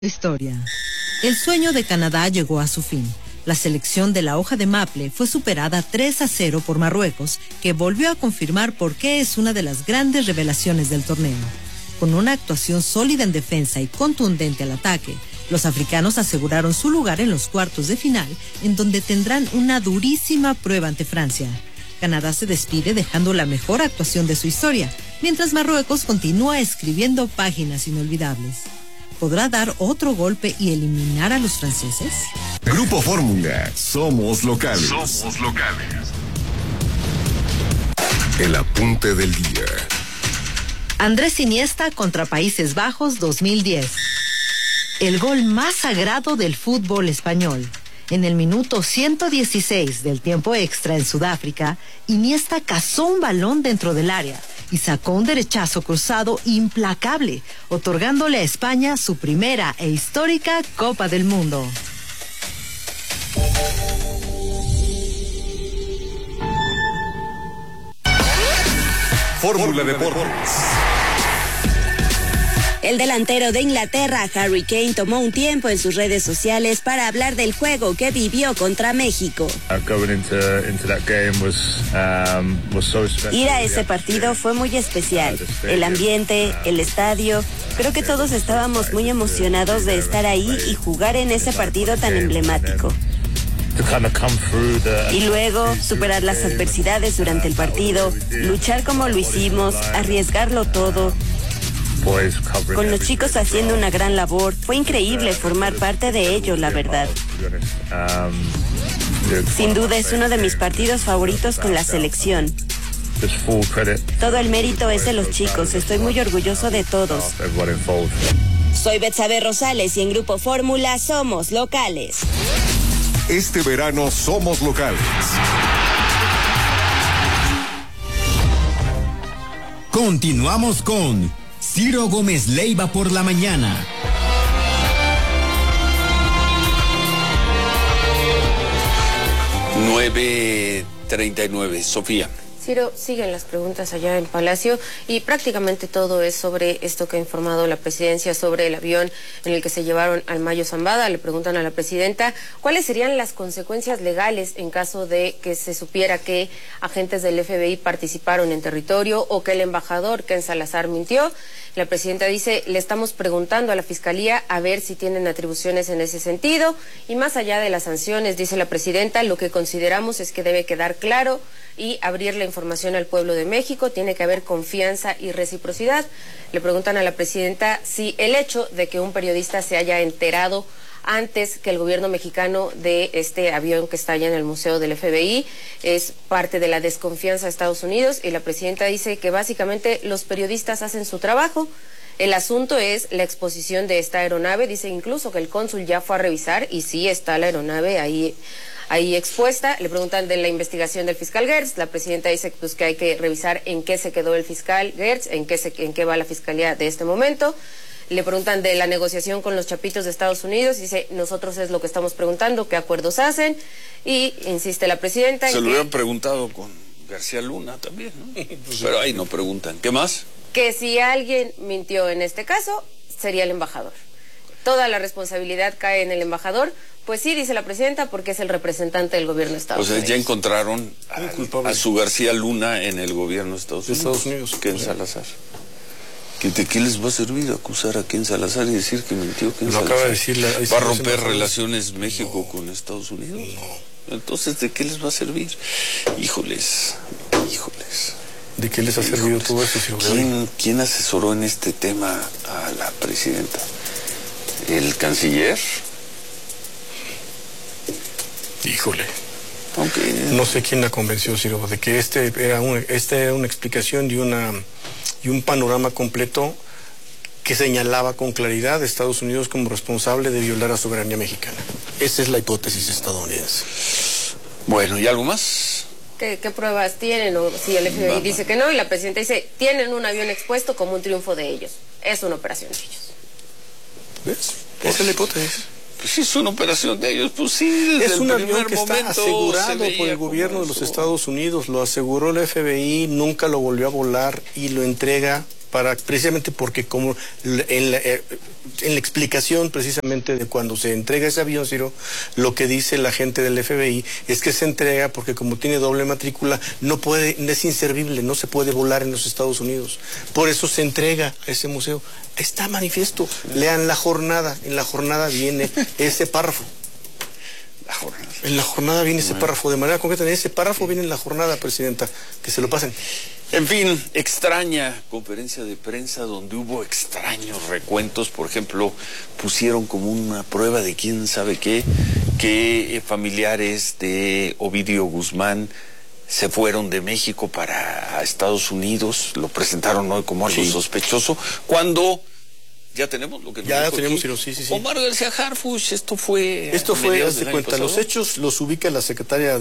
Historia. El sueño de Canadá llegó a su fin. La selección de la hoja de maple fue superada 3-0 por Marruecos, que volvió a confirmar por qué es una de las grandes revelaciones del torneo. Con una actuación sólida en defensa y contundente al ataque, los africanos aseguraron su lugar en los cuartos de final, en donde tendrán una durísima prueba ante Francia. Canadá se despide dejando la mejor actuación de su historia, mientras Marruecos continúa escribiendo páginas inolvidables. ¿Podrá dar otro golpe y eliminar a los franceses? Grupo Fórmula, somos locales. Somos locales. El apunte del día. Andrés Iniesta contra Países Bajos 2010. El gol más sagrado del fútbol español. En el minuto 116 del tiempo extra en Sudáfrica, Iniesta cazó un balón dentro del área y sacó un derechazo cruzado implacable, otorgándole a España su primera e histórica Copa del Mundo. Fórmula Deportes. El delantero de Inglaterra, Harry Kane, tomó un tiempo en sus redes sociales para hablar del juego que vivió contra México. Ir a ese partido fue muy especial. El ambiente, el estadio, creo que todos estábamos muy emocionados de estar ahí y jugar en ese partido tan emblemático. Y luego, superar las adversidades durante el partido, luchar como lo hicimos, arriesgarlo todo. Con los chicos haciendo una gran labor, fue increíble formar parte de ello, la verdad. Sin duda es uno de mis partidos favoritos con la selección. Todo el mérito es de los chicos, estoy muy orgulloso de todos. Soy Betsabe Rosales y en Grupo Fórmula somos locales. Este verano somos locales. Continuamos con Ciro Gómez Leiva por la mañana. 9:39. Sofía. Ciro, siguen las preguntas allá en Palacio y prácticamente todo es sobre esto que ha informado la presidencia sobre el avión en el que se llevaron al Mayo Zambada. Le preguntan a la presidenta cuáles serían las consecuencias legales en caso de que se supiera que agentes del FBI participaron en territorio o que el embajador Ken Salazar mintió. La presidenta dice, le estamos preguntando a la Fiscalía a ver si tienen atribuciones en ese sentido y más allá de las sanciones, dice la presidenta, lo que consideramos es que debe quedar claro y abrir la información al pueblo de México, tiene que haber confianza y reciprocidad. Le preguntan a la presidenta si el hecho de que un periodista se haya enterado antes que el gobierno mexicano de este avión que está allá en el Museo del FBI es parte de la desconfianza de Estados Unidos, y la presidenta dice que básicamente los periodistas hacen su trabajo. El asunto es la exposición de esta aeronave, dice incluso que el cónsul ya fue a revisar y sí está la aeronave ahí expuesta. Le preguntan de la investigación del fiscal Gertz, la presidenta dice pues, que hay que revisar en qué se quedó el fiscal Gertz, en qué va la fiscalía de este momento. Le preguntan de la negociación con los chapitos de Estados Unidos, dice, nosotros es lo que estamos preguntando, qué acuerdos hacen, y insiste la presidenta. Se lo hubieran preguntado con García Luna también, ¿no? Pero ahí no preguntan. ¿Qué más? Que si alguien mintió en este caso, sería el embajador. Toda la responsabilidad cae en el embajador. Pues sí, dice la presidenta, porque es el representante del gobierno de Estados Unidos. O sea, ya encontraron a su García Luna en el gobierno de Estados Unidos. Ken Salazar. ¿De qué les va a servir acusar a Ken Salazar y decir que mintió Ken Salazar? Acaba de decir ¿Va a romper relaciones México con Estados Unidos? No. Entonces, ¿de qué les va a servir? Híjoles. ¿De qué les ha servido todo esto? ¿Quién asesoró en este tema a la presidenta? ¿El canciller? Híjole. Aunque no sé quién la convenció, Ciro, de que esta era una explicación y un panorama completo que señalaba con claridad a Estados Unidos como responsable de violar la soberanía mexicana. Esa es la hipótesis estadounidense. Bueno, ¿y algo más? ¿Qué pruebas tienen? O si el FBI dice que no, y la presidenta dice, tienen un avión expuesto como un triunfo de ellos. Es una operación de ellos. ¿Ves? Esa es la hipótesis. Pues sí, es una operación de ellos, pues sí, desde es un el avión que está asegurado por el gobierno de los Estados Unidos, lo aseguró el FBI, nunca lo volvió a volar y lo entrega precisamente porque como en la explicación precisamente de cuando se entrega ese avión, Ciro, lo que dice la gente del FBI es que se entrega porque como tiene doble matrícula, es inservible, no se puede volar en los Estados Unidos. Por eso se entrega a ese museo. Está manifiesto. Lean La Jornada. En La Jornada viene ese párrafo. En La Jornada viene ese párrafo, de manera concreta, en ese párrafo viene en La Jornada, Presidenta, que se lo pasen. En fin, extraña conferencia de prensa donde hubo extraños recuentos. Por ejemplo, pusieron como una prueba de quién sabe qué, que familiares de Ovidio Guzmán se fueron de México para Estados Unidos, lo presentaron hoy como algo sospechoso, cuando ya tenemos lo que ya tenemos, sí. Omar García Harfuch, esto fue, hazte cuenta, los hechos los ubica la secretaria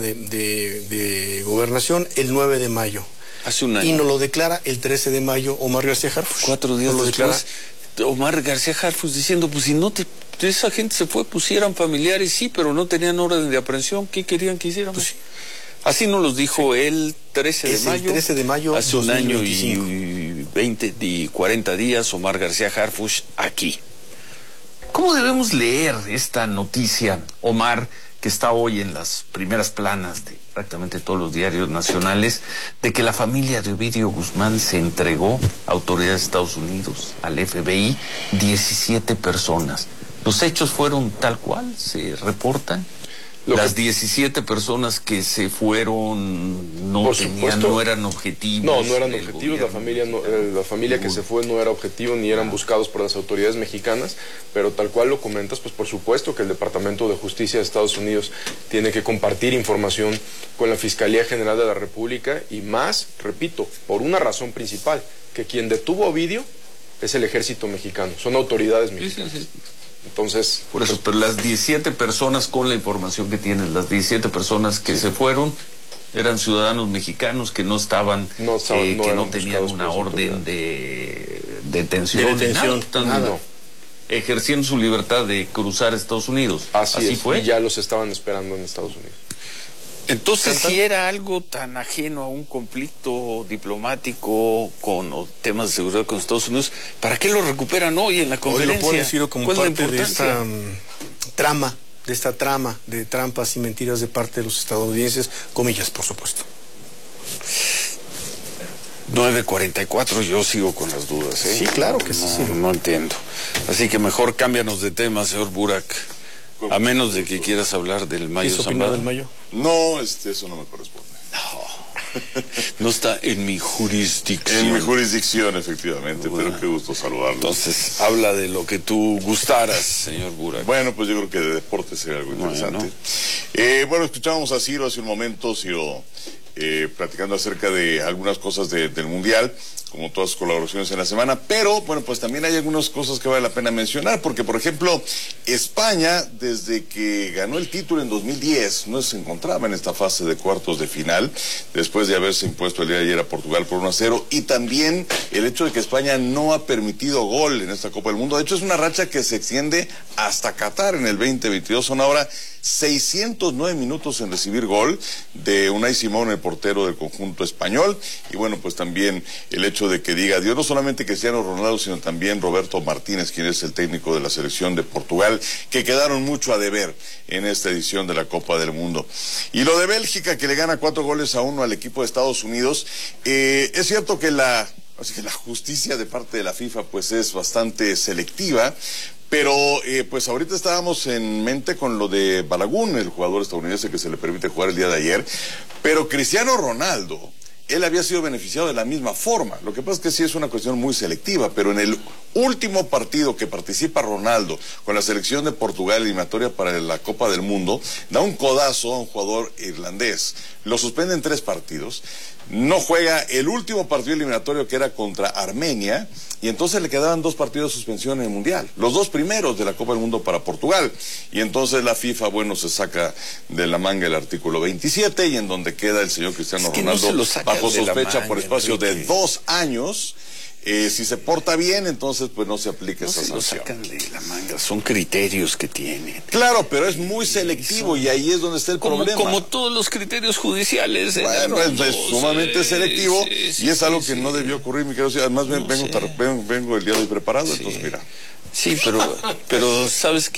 de Gobernación el 9 de mayo. Hace un año. Y nos lo declara el 13 de mayo Omar García Harfuch. 4 días después, Omar García Harfuch diciendo, pues si no esa gente se fue, pusieran familiares, sí, pero no tenían orden de aprehensión, ¿qué querían que hiciéramos? Pues sí. Así nos los dijo el 13 de mayo. El 13 de mayo. Hace 2025. Un año y 20 y 40 días, Omar García Harfuch aquí. ¿Cómo debemos leer esta noticia, Omar, que está hoy en las primeras planas de prácticamente todos los diarios nacionales, de que la familia de Ovidio Guzmán se entregó a autoridades de Estados Unidos, al FBI, 17 personas? ¿Los hechos fueron tal cual se reportan? Las 17 personas que se fueron no eran objetivos. No eran objetivos. La familia que se fue no era objetivo ni eran buscados por las autoridades mexicanas, pero tal cual lo comentas, pues por supuesto que el Departamento de Justicia de Estados Unidos tiene que compartir información con la Fiscalía General de la República y más, repito, por una razón principal, que quien detuvo a Ovidio es el ejército mexicano, son autoridades mexicanas. Sí. Entonces, por eso, pero las 17 personas, con la información que tienes, las 17 personas que se fueron eran ciudadanos mexicanos que no tenían una orden de detención. Nada. Ejerciendo su libertad de cruzar Estados Unidos. Así fue. Y ya los estaban esperando en Estados Unidos. Entonces, si era algo tan ajeno a un conflicto diplomático con temas de seguridad con Estados Unidos, ¿para qué lo recuperan hoy en la conferencia? Hoy lo ponen, Ciro, como parte de esta trama de trampas y mentiras de parte de los estadounidenses, comillas, por supuesto. 9:44, yo sigo con las dudas, ¿eh? Sí, claro que sí. No entiendo. Así que mejor cámbianos de tema, señor Burak. A menos de que quieras hablar del Mayo Zambada. ¿Del Mayo? No, eso no me corresponde. No está en mi jurisdicción. En mi jurisdicción, efectivamente, pero qué gusto saludarlo. Entonces, habla de lo que tú gustaras, señor Burak. Bueno, pues yo creo que de deporte sería algo interesante. Bueno, escuchábamos a Ciro hace un momento, Ciro platicando acerca de algunas cosas del Mundial, como todas sus colaboraciones en la semana, pero bueno, pues también hay algunas cosas que vale la pena mencionar, porque por ejemplo, España, desde que ganó el título en 2010, no se encontraba en esta fase de cuartos de final, después de haberse impuesto el día de ayer a Portugal por 1-0, y también el hecho de que España no ha permitido gol en esta Copa del Mundo. De hecho, es una racha que se extiende hasta Qatar en el 2022, son ahora 609 minutos en recibir gol de Unai Simón, el portero del conjunto español, y bueno, pues también el hecho de que diga adiós no solamente Cristiano Ronaldo, sino también Roberto Martínez, quien es el técnico de la selección de Portugal, que quedaron mucho a deber en esta edición de la Copa del Mundo. Y lo de Bélgica, que le gana 4-1 al equipo de Estados Unidos, es cierto que la justicia de parte de la FIFA pues es bastante selectiva, pero pues ahorita estábamos en mente con lo de Balogun, el jugador estadounidense que se le permite jugar el día de ayer, pero Cristiano Ronaldo, él había sido beneficiado de la misma forma. Lo que pasa es que sí es una cuestión muy selectiva, pero en el último partido que participa Ronaldo con la selección de Portugal, eliminatoria para la Copa del Mundo, da un codazo a un jugador irlandés, lo suspende en 3 partidos, no juega el último partido eliminatorio, que era contra Armenia, y entonces le quedaban 2 partidos de suspensión en el Mundial, los 2 primeros de la Copa del Mundo para Portugal, y entonces la FIFA, bueno, se saca de la manga el artículo 27, y en donde queda el señor Cristiano Ronaldo bajo sospecha por espacio de 2 años, Si se porta bien, entonces pues no se aplica esa sanción. Se lo sacan de la manga, son criterios que tienen. Claro, pero es muy selectivo y ahí es donde está el problema. Como todos los criterios judiciales. Bueno, es sumamente selectivo y es algo que no debió ocurrir, mi querido. Además vengo el día de hoy preparado, entonces mira. Sí, pero ¿sabes qué?